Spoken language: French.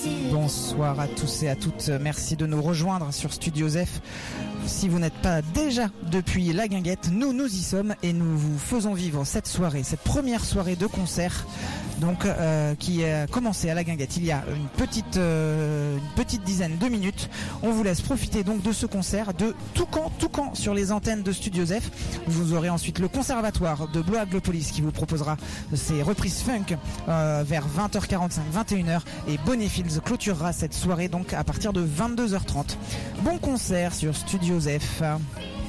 Bonsoir à tous et à toutes, merci de nous rejoindre sur Studio Zef. Si vous n'êtes pas déjà depuis la Guinguette, nous y sommes et nous vous faisons vivre cette soirée, cette première soirée de concert donc qui a commencé à la Guinguette il y a une petite dizaine de minutes. On vous laisse profiter donc de ce concert de Toucan sur les antennes de Studio Zef. Vous aurez ensuite le conservatoire de Blois Aglopolis qui vous proposera ses reprises funk vers 20h45, 21h, et Bonnetfields clôturera cette soirée donc à partir de 22h30. Bon concert sur Studio Zef.